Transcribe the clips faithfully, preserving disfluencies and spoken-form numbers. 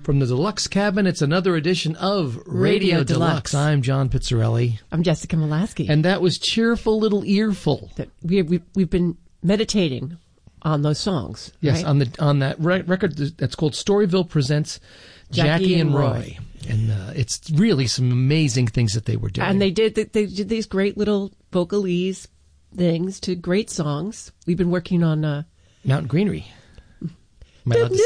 From the Deluxe Cabin, it's another edition of Radio, Radio Deluxe. Deluxe. I'm John Pizzarelli. I'm Jessica Molaski. And that was Cheerful Little Earful. That we, we, we've been meditating on those songs. Yes, right? on the on that re- record that's called Storyville Presents Jackie, Jackie and and Roy. Roy. And uh, it's really some amazing things that they were doing. And they did they did these great little vocalese things to great songs. We've been working on... Uh, Mountain Greenery. Am I allowed to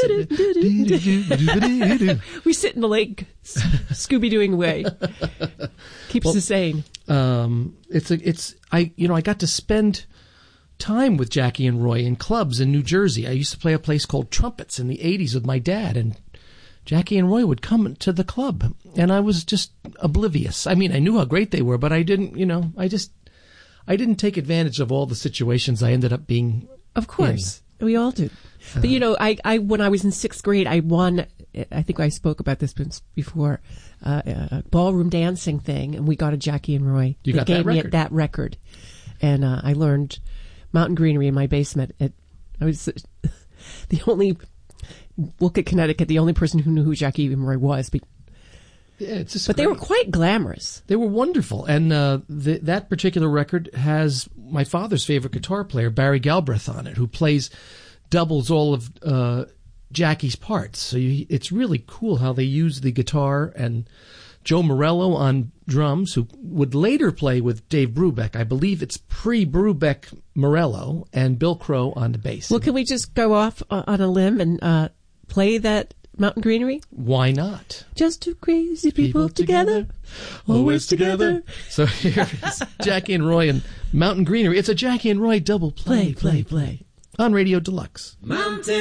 say? We sit in the lake, Scooby-Dooing away. Keeps Well, us sane. Um, it's a, it's I you know I got to spend time with Jackie and Roy in clubs in New Jersey. I used to play a place called Trumpets in the eighties with my dad, and Jackie and Roy would come to the club, and I was just oblivious. I mean, I knew how great they were, but I didn't, you know, I just I didn't take advantage of all the situations I ended up being. Of course, in. We all do. But, you know, I, I when I was in sixth grade, I won, I think I spoke about this before, uh, a ballroom dancing thing, and we got a Jackie and Roy. You they got gave that me record? that record. And uh, I learned Mountain Greenery in my basement. It, I was the only, Wolcott, Connecticut, the only person who knew who Jackie and Roy was. But, Yeah, it's just but they great. were quite glamorous. They were wonderful. And uh, the, that particular record has my father's favorite guitar player, Barry Galbraith, on it, who plays... doubles all of uh, Jackie's parts. So you, it's really cool how they use the guitar, and Joe Morello on drums, who would later play with Dave Brubeck. I believe it's pre-Brubeck Morello, and Bill Crow on the bass. Well, can we just go off uh, on a limb and uh, play that Mountain Greenery? Why not? Just two crazy people, People together, together, always together. So here is Jackie and Roy and Mountain Greenery. It's a Jackie and Roy double play, Play, play, play. on Radio Deluxe. Mountain